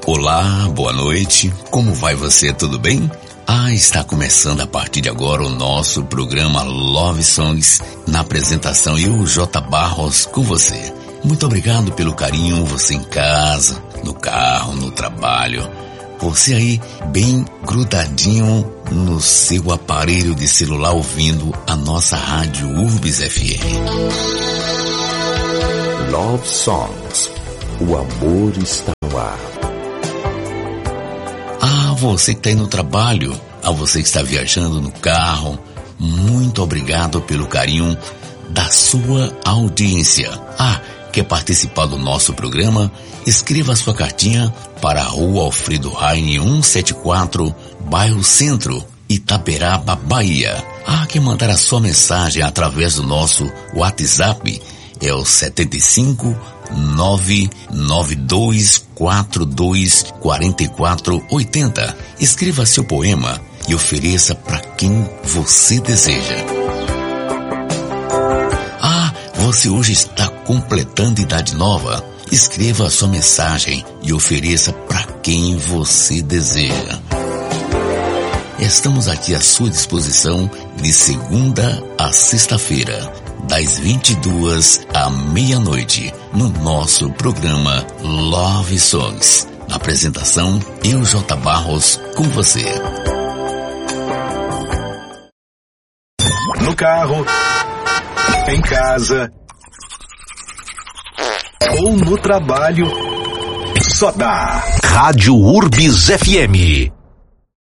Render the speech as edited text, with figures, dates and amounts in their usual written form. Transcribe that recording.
Olá, boa noite, como vai você, tudo bem? Está começando a partir de agora o nosso programa Love Songs, na apresentação eu, J. Barros, com você. Muito obrigado pelo carinho, você em casa, no carro, no trabalho, você aí bem grudadinho no seu aparelho de celular ouvindo a nossa rádio Urbis FM. Love Songs, o amor está no ar. Você que está aí no trabalho, a você que está viajando no carro, muito obrigado pelo carinho da sua audiência. Quer participar do nosso programa? Escreva sua cartinha para a Rua Alfredo Raine 174, bairro Centro, Itaberaba, Bahia. Quer mandar a sua mensagem através do nosso WhatsApp? É o 75 992424480. Escreva seu poema e ofereça para quem você deseja. Você hoje está completando idade nova? Escreva a sua mensagem e ofereça para quem você deseja. Estamos aqui à sua disposição de segunda a sexta-feira, das 22 à meia-noite, no nosso programa Love Songs. Na apresentação, eu, J. Barros, com você. No carro, em casa ou no trabalho, só dá Rádio Urbis FM.